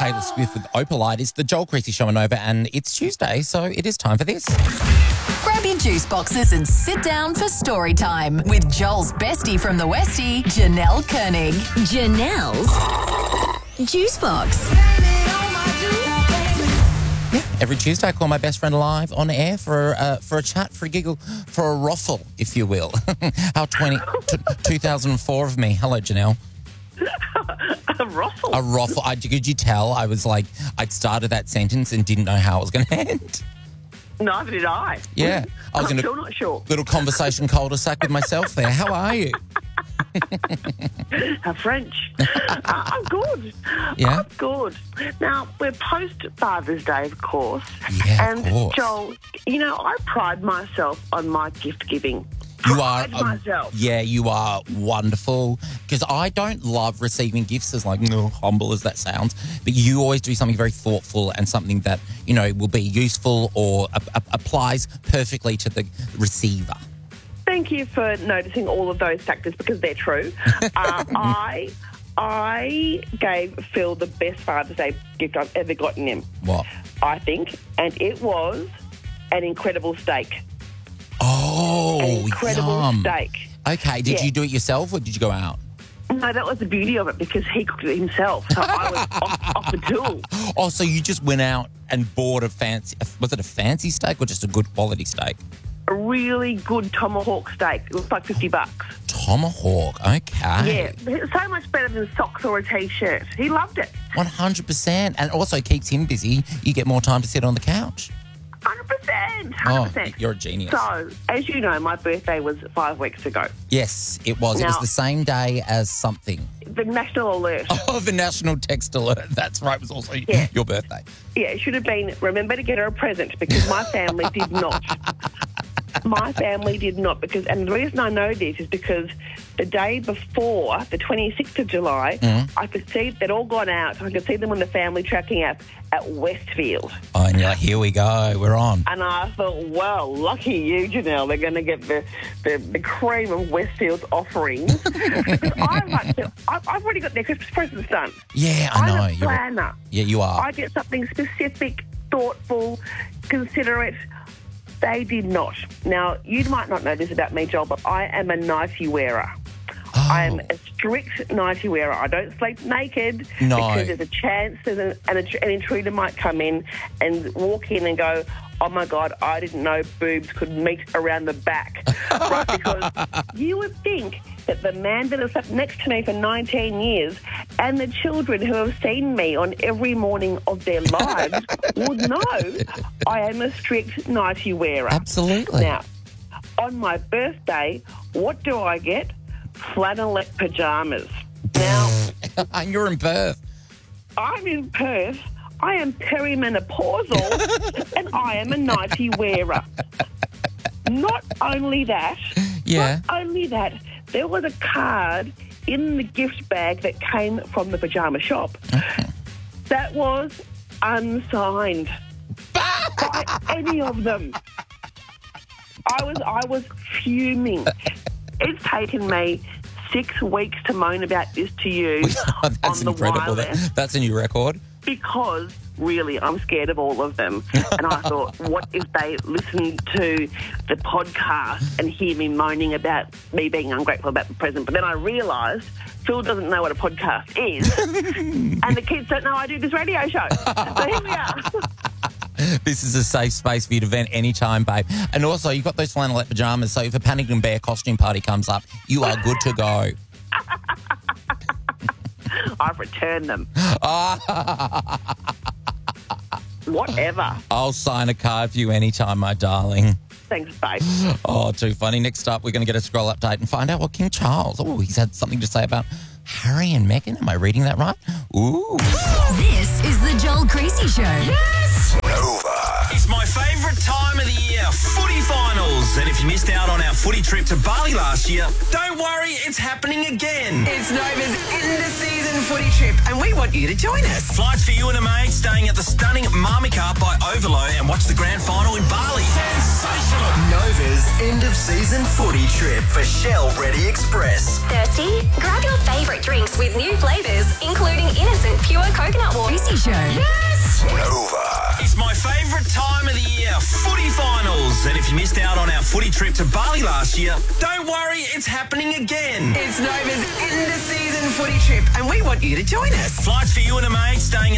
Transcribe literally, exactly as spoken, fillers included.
Taylor Swift with Opalite. It's the Joel Creasy Show on Nova, and it's Tuesday, so it is time for this. Grab your juice boxes and sit down for story time with Joel's bestie from the Westie, Janelle Koenig. Janelle's Juice Box. Yeah, every Tuesday I call my best friend alive on air for uh, for a chat, for a giggle, for a ruffle, if you will. How twenty, t- two thousand four of me. Hello, Janelle. A ruffle? A ruffle. I, could you tell I was like, I'd started that sentence and didn't know how it was going to end? Neither did I. Yeah. I was I'm in a still not sure. little conversation cul-de-sac with myself there. How are you? How French. uh, I'm good. Yeah? I'm good. Now, we're post Father's Day, of course. Yeah, and of course. Joel, you know, I pride myself on my gift giving. You are, Pride um, myself. yeah, you are wonderful. Because I don't love receiving gifts, as like, no, humble as that sounds. But you always do something very thoughtful and something that, you know, will be useful or a- a- applies perfectly to the receiver. Thank you for noticing all of those factors because they're true. uh, I I gave Phil the best Father's Day gift I've ever gotten him. What? I think, and it was an incredible steak. Oh, An incredible yum. steak. Okay, did Yeah. you do it yourself or did you go out? No, that was the beauty of it because he cooked it himself. So I was off, off the tool. Oh, so you just went out and bought a fancy, was it a fancy steak or just a good quality steak? A really good tomahawk steak. It was like fifty bucks. Tomahawk, okay. Yeah, it's so much better than socks or a T-shirt. He loved it. one hundred percent. And also keeps him busy. You get more time to sit on the couch. one hundred percent. one Oh, hundred percent. you're a genius. So, as you know, my birthday was five weeks ago. Yes, it was. it was Now- the same day as something. The national alert. Oh, the National Text Alert. That's right. It was also Yeah. your birthday. Yeah, it should have been, remember to get her a present because my family did not. My family did not because, and the reason I know this is because the day before, the twenty-sixth of July, I could see they'd all gone out. I could see them on the family tracking app at Westfield. Oh, and you're like, here we go. We're on. And I thought, well, lucky you, Janelle. They're going to get the, the, the cream of Westfield's offerings. Because I like to, I've I've already got their Christmas presents done. Yeah, I know. I'm a You're- planner. yeah, you are. I get something specific, thoughtful, considerate. They did not. Now, you might not know this about me, Joel, but I am a nightie wearer. Oh. I am a strict nightie wearer. I don't sleep naked No. because there's a chance that an, an, an intruder might come in and walk in and go, oh, my God, I didn't know boobs could meet around the back. Right? Because you would think that the man that has slept next to me for nineteen years and the children who have seen me on every morning of their lives would know I am a strict nightie wearer. Absolutely. Now, on my birthday, what do I get? Flannelette pyjamas. Now, You're in Perth. I'm in Perth. I am perimenopausal and I am a nightie wearer. Not only that, Yeah. not only that, there was a card in the gift bag that came from the pyjama shop that was unsigned by any of them. I was I was fuming. It's taken me six weeks to moan about this to you That's on the incredible. wireless That, that's a new record. because really I'm scared of all of them. And I thought, what if they listen to the podcast and hear me moaning about me being ungrateful about the present? But then I realised Phil doesn't know what a podcast is and the kids don't know I do this radio show. So here we are. This is a safe space for you to vent anytime, babe. And also, you've got those flannelette pyjamas, so if a Paddington Bear costume party comes up, you are good to go. I've returned them. Whatever. I'll sign a card for you anytime, my darling. Thanks, babe. Oh, too funny. Next up, we're going to get a scroll update and find out what King Charles, oh, he's had something to say about Harry and Meghan. Am I reading that right? Ooh. This is the Joel Creasy Show. Yes! It's my favourite time of the year, footy finals. And if you missed out on our footy trip to Bali last year, don't worry, it's happening again. It's Nova's end-of-season footy trip, and we want you to join us. Flights for you and a mate staying at the stunning Marmika by Overlow and watch the grand final in Bali. Sensational! Nova's end-of-season footy trip for Shell Ready Express. Thirsty? Grab your favourite drinks with new flavours, including innocent Pure coconut water. Easy Show. Yes! Nova. It's my favourite time of the year, footy finals. And if you missed out on our footy trip to Bali last year, don't worry, it's happening again. It's Nova's end of season footy trip, and we want you to join us. Flights for you and a mate staying